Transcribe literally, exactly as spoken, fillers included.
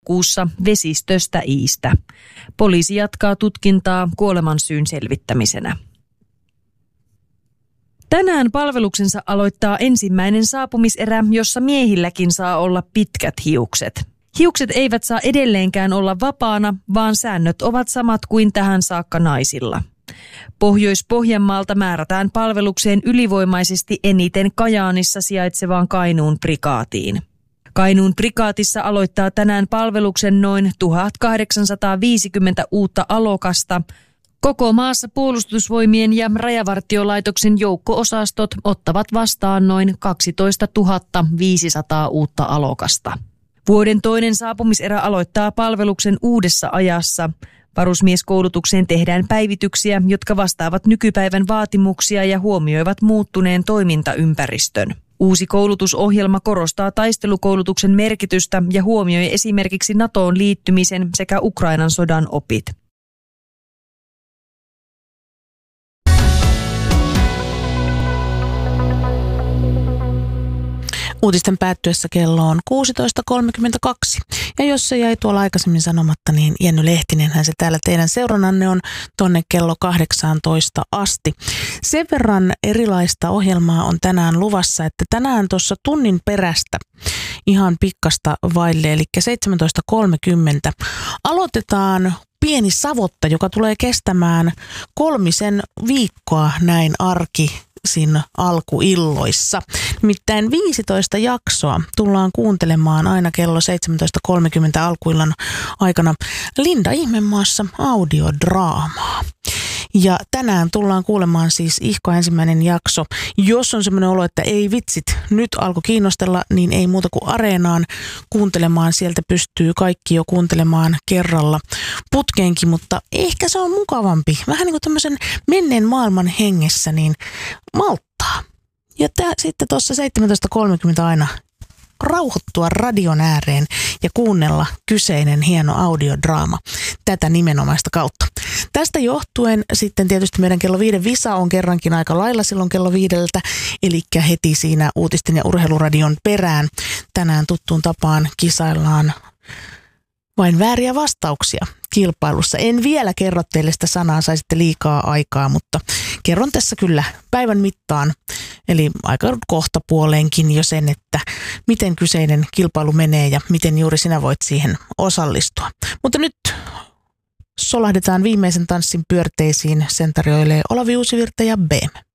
elokuussa vesistöstä Iistä. Poliisi jatkaa tutkintaa kuolemansyyn selvittämisenä. Tänään palveluksensa aloittaa ensimmäinen saapumiserä, jossa miehilläkin saa olla pitkät hiukset. Hiukset eivät saa edelleenkään olla vapaana, vaan säännöt ovat samat kuin tähän saakka naisilla. Pohjois-Pohjanmaalta määrätään palvelukseen ylivoimaisesti eniten Kajaanissa sijaitsevaan Kainuun prikaatiin. Kainuun prikaatissa aloittaa tänään palveluksen noin tuhatkahdeksansataaviisikymmentä uutta alokasta. Koko maassa puolustusvoimien ja rajavartiolaitoksen joukko-osastot ottavat vastaan noin kaksitoistatuhatta viisisataa uutta alokasta. Vuoden toinen saapumiserä aloittaa palveluksen uudessa ajassa. Varusmieskoulutukseen tehdään päivityksiä, jotka vastaavat nykypäivän vaatimuksia ja huomioivat muuttuneen toimintaympäristön. Uusi koulutusohjelma korostaa taistelukoulutuksen merkitystä ja huomioi esimerkiksi NATOon liittymisen sekä Ukrainan sodan opit. Uutisten päättyessä kello on kuusitoista kolmekymmentäkaksi. Ja jos se jäi tuolla aikaisemmin sanomatta, niin Jenny Lehtinenhän se täällä teidän seurannanne on tonne kello kahdeksantoista asti. Sen verran erilaista ohjelmaa on tänään luvassa, että tänään tuossa tunnin perästä ihan pikkasta vaille, eli seitsemäntoista kolmekymmentä aloitetaan pieni savotta, joka tulee kestämään kolmisen viikkoa näin arki. Sin alkuilloissa. Nimittäin viisitoista jaksoa tullaan kuuntelemaan aina kello seitsemäntoista kolmekymmentä alkuillan aikana Linda Ihmemaassa audiodraamaa. Ja tänään tullaan kuulemaan siis ihko ensimmäinen jakso. Jos on semmoinen olo, että ei vitsit, nyt alkoi kiinnostella, niin ei muuta kuin Areenaan kuuntelemaan. Sieltä pystyy kaikki jo kuuntelemaan kerralla putkeenkin, mutta ehkä se on mukavampi. Vähän niin kuin tämmöisen menneen maailman hengessä, niin malttaa. Ja tää, sitten tuossa seitsemäntoista kolmekymmentä aina rauhoittua radion ääreen ja kuunnella kyseinen hieno audiodraama tätä nimenomaista kautta. Tästä johtuen sitten tietysti meidän kello viiden visa on kerrankin aika lailla silloin kello viideltä, eli heti siinä uutisten ja urheiluradion perään. Tänään tuttuun tapaan kisaillaan vain vääriä vastauksia kilpailussa. En vielä kerro teille sitä sanaa, saisitte liikaa aikaa, mutta kerron tässä kyllä päivän mittaan, eli aika kohta puoleenkin jo sen, että miten kyseinen kilpailu menee ja miten juuri sinä voit siihen osallistua. Mutta nyt solahdetaan viimeisen tanssin pyörteisiin, sen tarjoilee Olavi Uusivirta ja B M.